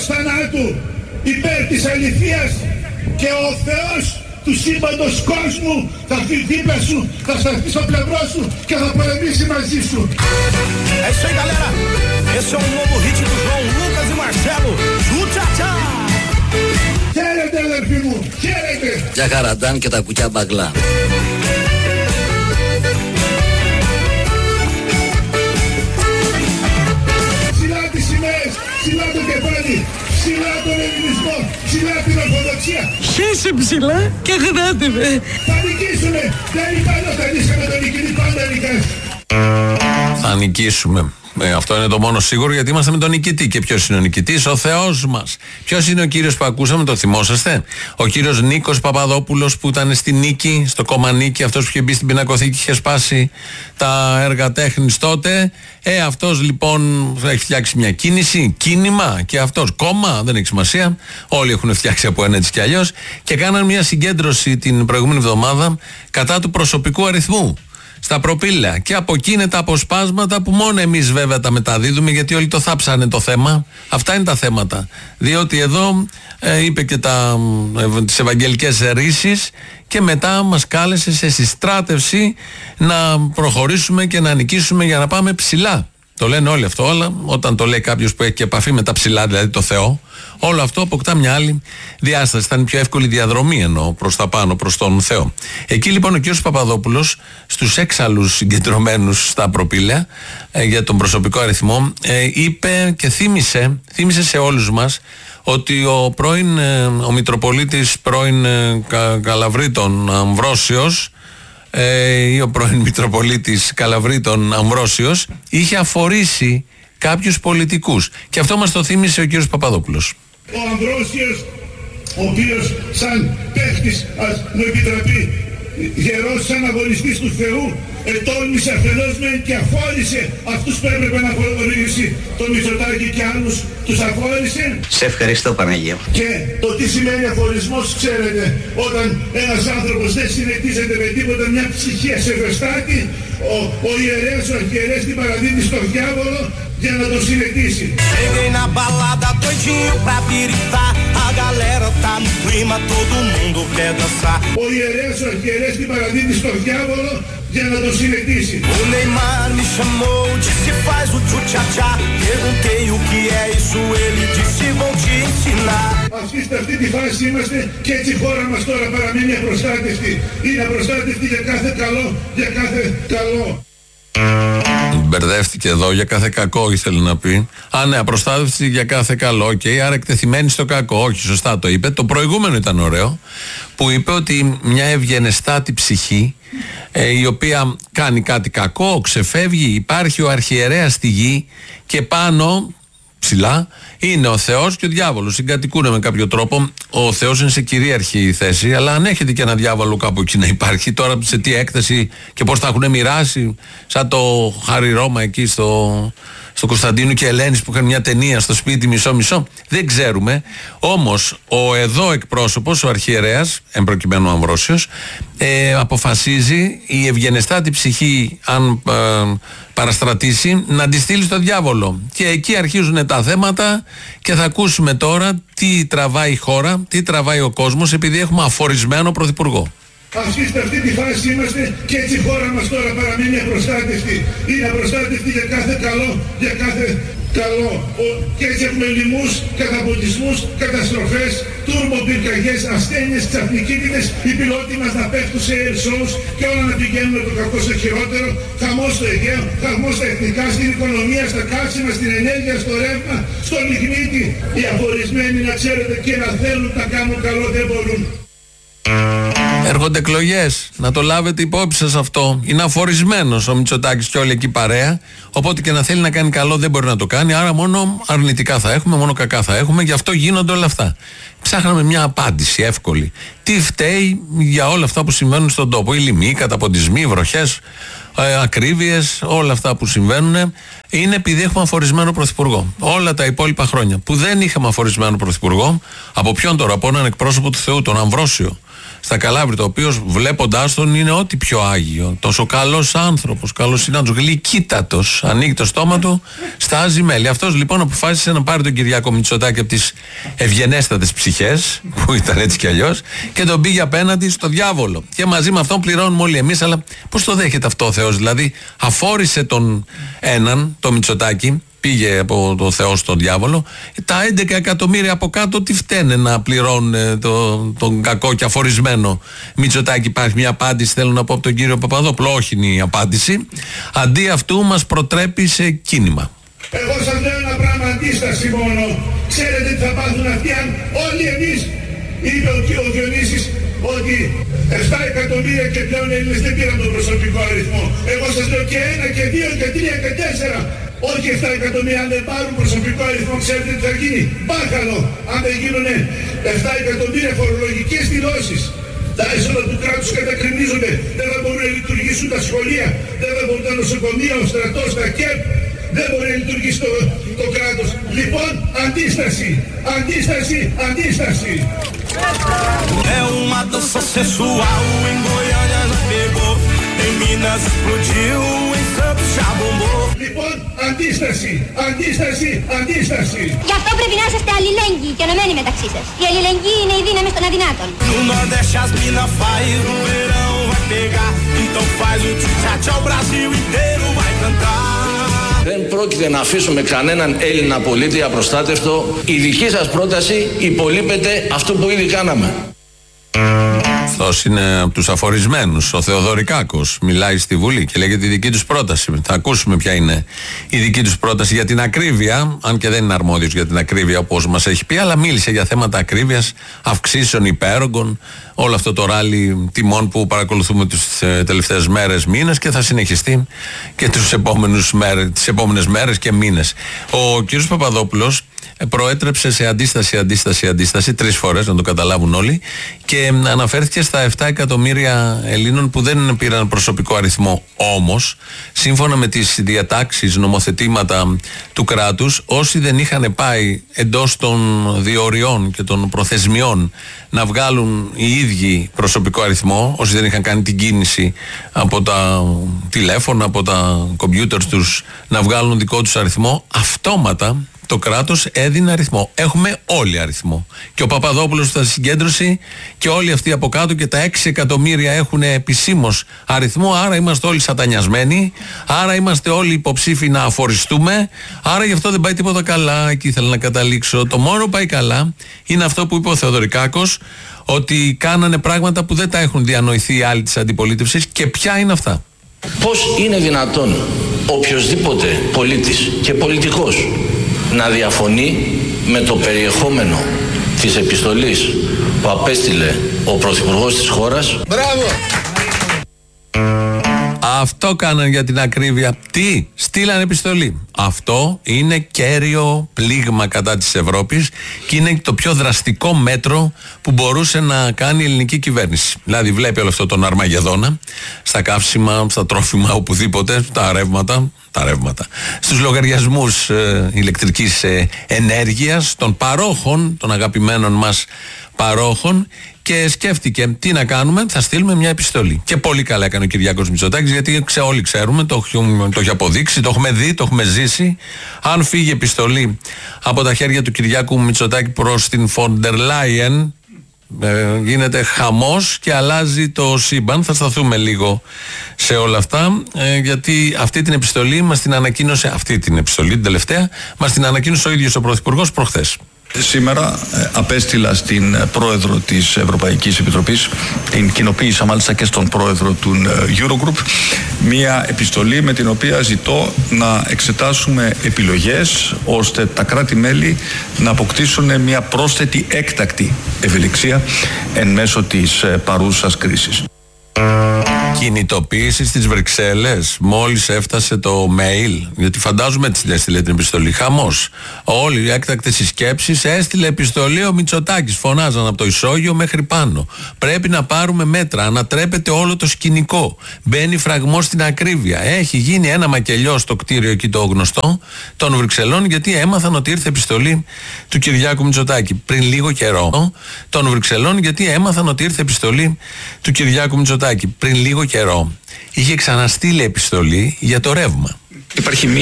ενός θανάτου υπέρ της αληθείας και ο Θεός του σύμπαντος κόσμου θα έρθει δίπλα σου, θα σταθεί στο πλευρό σου και θα πολεμήσει μαζί σου. É isso aí, galera. Esse é um novo hit do João Lucas e Marcelo. Tchau. Χαίρετε αδερφοί μου, χαίρετε. Για χαραντάν και τα κουκιά μπαγκλά. Ψηλά τις σημαίες, ψηλά το κεφάλι, ψηλά τον ελληνισμό, ψηλά την ορθοδοξία. Χέσε ψηλά και γράτε με. Θα νικήσουμε, δεν υπάρχει όταν νίκαμε τον νικητή, πάντα νικάς. Θα νικήσουμε. Αυτό είναι το μόνο σίγουρο, γιατί είμαστε με τον νικητή. Και ποιος είναι ο νικητής? Ο Θεός μας. Ποιος είναι ο κύριος που ακούσαμε, το θυμόσαστε? Ο κύριος Νίκος Παπαδόπουλος, που ήταν στη Νίκη, στο κόμμα Νίκη, αυτός που είχε μπει στην πινακοθήκη και είχε σπάσει τα έργα τέχνης τότε. Αυτός λοιπόν έχει φτιάξει μια κίνημα, και αυτός κόμμα, δεν έχει σημασία. Όλοι έχουν φτιάξει από ένα έτσι κι αλλιώς. Και κάναν μια συγκέντρωση την προηγούμενη εβδομάδα κατά του προσωπικού αριθμού στα προπήλαια. Και από εκεί είναι τα αποσπάσματα που μόνο εμείς βέβαια τα μεταδίδουμε, γιατί όλοι το θάψανε το θέμα. Αυτά είναι τα θέματα. Διότι εδώ είπε και τις ευαγγελικές ρίσεις και μετά μας κάλεσε σε συστράτευση να προχωρήσουμε και να νικήσουμε για να πάμε ψηλά. Το λένε όλοι αυτό, αλλά όταν το λέει κάποιος που έχει και επαφή με τα ψηλά, δηλαδή το Θεό, όλο αυτό αποκτά μια άλλη διάσταση. Ήταν πιο εύκολη διαδρομή, εννοώ, προς τα πάνω, προς τον Θεό. Εκεί λοιπόν ο κ. Παπαδόπουλος, στους έξαλλους συγκεντρωμένους στα προπήλαια για τον προσωπικό αριθμό, είπε και θύμισε σε όλους μας ότι ο Μητροπολίτης πρώην Καλαβρίτων Αμβρόσιος, ή ο πρώην Μητροπολίτης Καλαβρίτων Αμβρόσιος, είχε αφορήσει κάποιους πολιτικούς. Και αυτό μας το θύμισε ο κύριος Παπαδόπουλος. Ο Αμβρόσιος, ο οποίος σαν παίχτης, ας μου επιτραπεί, γερός σαν αγωνιστής του Θεού, ετόλμησε αφενός μεν και αφόρησε αυτούς που έπρεπε να αφορήσει, τον Μητσοτάκη και άλλους τους αφόρησε. Σε ευχαριστώ, Παναγία. Και το τι σημαίνει αφορισμός, ξέρετε, όταν ένας άνθρωπος δεν συνεχίζεται με τίποτα μια ψυχή ασεβεστάτη, ο ιερέας, ο αρχιερέας την παραδίδει στο διάβολο για να τον συνεχίσει. Cheguei na balada doidinho pra piritar. A galera tá no clima, todo mundo quer dançar. Ο ιερέας, ο αρχιερέας την παραδίδει στο διάβολο για να τον συνεχίσει. O Neymar me chamou, disse faz o tchu-tcha-tcha. Perguntei o que é isso, ele disse vão te ensinar. Σε αυτή τη φάση είμαστε και έτσι η χώρα μας τώρα παραμένει απροστάτευτη. Είναι απροστάτευτη για κάθε καλό, για κάθε καλό. Μπερδεύτηκε εδώ, για κάθε κακό ήθελε να πει. Ναι, απροστάτευτη για κάθε καλό. Άρα εκτεθειμένη στο κακό. Όχι, σωστά το είπε. Το προηγούμενο ήταν ωραίο, που είπε ότι μια ευγενεστάτη ψυχή, η οποία κάνει κάτι κακό, ξεφεύγει, υπάρχει ο αρχιερέας στη γη και πάνω, ψηλά, είναι ο Θεός και ο διάβολος. Συγκατοικούν με κάποιο τρόπο. Ο Θεός είναι σε κυρίαρχη θέση, αλλά αν έχετε και ένα διάβολο κάπου εκεί να υπάρχει, τώρα σε τι έκταση και πώς θα έχουν μοιράσει, σαν το Χάρη Ρώμα εκεί στο Κωνσταντίνου και Ελένης που είχαν μια ταινία στο σπίτι μισό-μισό, δεν ξέρουμε. Όμως ο εδώ εκπρόσωπος, ο αρχιερέας, εν προκειμένου Αμβρόσιος, αποφασίζει η ευγενεστάτη ψυχή, αν παραστρατήσει, να τη στείλει στο διάβολο. Και εκεί αρχίζουν τα θέματα και θα ακούσουμε τώρα τι τραβάει η χώρα, τι τραβάει ο κόσμος, επειδή έχουμε αφορισμένο πρωθυπουργό. Σε αυτή τη φάση είμαστε και έτσι η χώρα μας τώρα παραμένει απροστάτευτη. Είναι απροστάτευτη για κάθε καλό, για κάθε καλό. Και έτσι έχουμε λοιμούς, καταποντισμούς, καταστροφές, τουρμποπυρκαγιές, ασθένειες, ξαφνικίτιδες, οι πιλότοι μας να πέφτουν σε air και όλα να πηγαίνουν από το κακό στο χειρότερο, χαμός στο Αιγαίο, χαμός στα εθνικά, στην οικονομία, στα καύσιμα, στην ενέργεια, στο ρεύμα, στο λιγνίτη. Οι αφορισμένοι, να ξέρετε, και να θέλουν να κάνουν καλό δεν μπορούν. Έρχονται εκλογές, να το λάβετε υπόψη σας αυτό. Είναι αφορισμένος ο Μητσοτάκης και όλοι εκεί παρέα. Οπότε και να θέλει να κάνει καλό δεν μπορεί να το κάνει. Άρα μόνο αρνητικά θα έχουμε, μόνο κακά θα έχουμε. Γι' αυτό γίνονται όλα αυτά. Ψάχναμε μια απάντηση εύκολη. Τι φταίει για όλα αυτά που συμβαίνουν στον τόπο? Οι λοιμοί, οι καταποντισμοί, οι βροχές, ακρίβειες, όλα αυτά που συμβαίνουν είναι επειδή έχουμε αφορισμένο πρωθυπουργό. Όλα τα υπόλοιπα χρόνια που δεν είχαμε αφορισμένο πρωθυπουργό, από ποιον τώρα? Από έναν εκπρόσωπο του Θεού, τον Αμβρόσιο. στα Καλάβρητα, ο οποίος βλέποντάς τον είναι ό,τι πιο άγιο. Τόσο καλός άνθρωπος, καλός συνάδελφος, γλυκύτατος. Ανοίγει το στόμα του, στάζει μέλι. Αυτός λοιπόν αποφάσισε να πάρει τον Κυριάκο Μητσοτάκη από τις ευγενέστατες ψυχές, που ήταν έτσι κι αλλιώς, και τον πήγε απέναντι στο διάβολο. Και μαζί με αυτόν πληρώνουμε όλοι εμείς, αλλά πώς το δέχεται αυτό ο Θεός? Δηλαδή, αφόρησε τον έναν, το Μητσοτάκη, πήγε από το Θεό στον διάβολο, τα 11 εκατομμύρια από κάτω τι φταίνε να πληρώνουν τον κακό και αφορισμένο Μητσοτάκη? Υπάρχει μια απάντηση, θέλω να πω, από τον κύριο Παπαδόπουλο? Όχι είναι η απάντηση. Αντί αυτού μας προτρέπει σε κίνημα. Εγώ σας λέω ένα πράγμα, αντίσταση μόνο. Ξέρετε τι θα πάθουν αυτοί αν όλοι εμείς, είπε ο Διονύσης, ότι 7 εκατομμύρια και πλέον Έλληνες δεν πήραν τον προσωπικό αριθμό. Εγώ σας λέω και 1 και 2 και 3 και 4. Όχι 7 εκατομμύρια, αν δεν πάρουν προσωπικό αριθμό, ξέρετε τι θα γίνει? Μπάχαλο, αν δεν γίνουν 7 εκατομμύρια φορολογικές δηλώσεις. Τα έσοδα του κράτους κατακρινίζονται, δεν θα μπορούν να λειτουργήσουν τα σχολεία, δεν θα μπορούν τα νοσοκομεία, ο στρατός, τα ΚΕΠ, δεν μπορεί να λειτουργήσει το κράτος. Λοιπόν, αντίσταση, αντίσταση, αντίσταση. É uma dança sensual, em Goiânia já pegou, em Minas explodiu, em Santos já bombou. Λοιπόν, αντίσταση, αντίσταση, αντίσταση. Γι' αυτό πρέπει να είσαστε αλληλέγγυοι και ενωμένοι μεταξύ σας. Η αλληλεγγύη είναι η δύναμη των αδυνάτων. No Nordeste as mina faz, no verão vai pegar, então faz o tchá-tchá, o Brasil inteiro vai cantar. Δεν πρόκειται να αφήσουμε κανέναν Έλληνα πολίτη απροστάτευτο. Η δική σας πρόταση υπολείπεται αυτό που ήδη κάναμε. Αυτός είναι από τους αφορισμένους, ο Θεοδωρικάκος. Μιλάει στη Βουλή και λέγεται η δική τους πρόταση. Θα ακούσουμε ποια είναι η δική τους πρόταση για την ακρίβεια, αν και δεν είναι αρμόδιος για την ακρίβεια όπως μας έχει πει, αλλά μίλησε για θέματα ακρίβειας, αυξήσεων υπέρογκων, όλο αυτό το ράλι τιμών που παρακολουθούμε τις τελευταίες μέρες, μήνες και θα συνεχιστεί και τις επόμενες μέρες και μήνες. Ο κ. Παπαδόπουλος προέτρεψε σε αντίσταση 3 φορές, να το καταλάβουν όλοι, και αναφέρθηκε στα 7 εκατομμύρια Ελλήνων που δεν πήραν προσωπικό αριθμό. Όμως, σύμφωνα με τις διατάξεις, νομοθετήματα του κράτους, όσοι δεν είχαν πάει εντός των διοριών και των προθεσμιών να βγάλουν οι ίδιοι προσωπικό αριθμό, όσοι δεν είχαν κάνει την κίνηση από τα τηλέφωνα, από τα κομπιούτερς τους να βγάλουν δικό τους αριθμό, αυτόματα το κράτος έδινε αριθμό. Έχουμε όλοι αριθμό. Και ο Παπαδόπουλος θα συγκέντρωσε και όλοι αυτοί από κάτω και τα 6 εκατομμύρια έχουν επισήμως αριθμό. Άρα είμαστε όλοι σατανιασμένοι. Άρα είμαστε όλοι υποψήφοι να αφοριστούμε. Άρα γι' αυτό δεν πάει τίποτα καλά. Εκεί ήθελα να καταλήξω. Το μόνο που πάει καλά είναι αυτό που είπε ο Θεοδωρικάκος, ότι κάνανε πράγματα που δεν τα έχουν διανοηθεί οι άλλοι της αντιπολίτευσης. Και ποια είναι αυτά? Πώς είναι δυνατόν οποιοσδήποτε πολίτης και πολιτικός να διαφωνεί με το περιεχόμενο της επιστολής που απέστειλε ο Πρωθυπουργός της χώρας? Μπράβο! Αυτό κάνανε για την ακρίβεια. Τι? Στείλανε επιστολή. Αυτό είναι κέριο πλήγμα κατά της Ευρώπης και είναι το πιο δραστικό μέτρο που μπορούσε να κάνει η ελληνική κυβέρνηση. Δηλαδή βλέπει όλο αυτό τον Αρμαγεδόνα στα καύσιμα, στα τρόφιμα, οπουδήποτε, τα ρεύματα, στους λογαριασμούς ηλεκτρικής ενέργειας των παρόχων, των αγαπημένων μας παρόχων, και σκέφτηκε τι να κάνουμε, θα στείλουμε μια επιστολή. Και πολύ καλά έκανε ο Κυριάκος Μητσοτάκης, γιατί όλοι ξέρουμε, το έχει αποδείξει, το έχουμε δει, το έχουμε ζήσει. Αν φύγει επιστολή από τα χέρια του Κυριάκου Μητσοτάκη προς την Φόντερ Λάιεν, γίνεται χαμός και αλλάζει το σύμπαν. Θα σταθούμε λίγο σε όλα αυτά, γιατί αυτή την επιστολή μας την ανακοίνωσε, την τελευταία, μας την ανακοίνωσε ο ίδιος ο Πρωθυπουργός προχθές. Σήμερα απέστειλα στην πρόεδρο της Ευρωπαϊκής Επιτροπής, την κοινοποίησα μάλιστα και στον πρόεδρο του Eurogroup, μία επιστολή με την οποία ζητώ να εξετάσουμε επιλογές ώστε τα κράτη-μέλη να αποκτήσουν μία πρόσθετη έκτακτη ευελιξία εν μέσω της παρούσας κρίσης. Κινητοποίηση στις Βρυξέλλες. Μόλις έφτασε το mail, γιατί φαντάζομαι έτσι έστειλε την επιστολή. Χαμός. Όλοι οι έκτακτες συσκέψεις, έστειλε επιστολή ο Μητσοτάκης. Φωνάζαν από το ισόγειο μέχρι πάνω. Πρέπει να πάρουμε μέτρα. Ανατρέπεται όλο το σκηνικό. Μπαίνει φραγμός στην ακρίβεια. Έχει γίνει ένα μακελιό στο κτίριο εκεί το γνωστό των Βρυξελών, γιατί έμαθαν ότι ήρθε επιστολή του Κυριάκου Μητσοτάκη πριν λίγο καιρό. Των Βρυξελών, γιατί έμαθαν ότι ήρθε επιστολή του Κυριάκου Μητσοτάκη πριν λίγο καιρό. Είχε ξαναστείλει επιστολή για το ρεύμα. Υπάρχει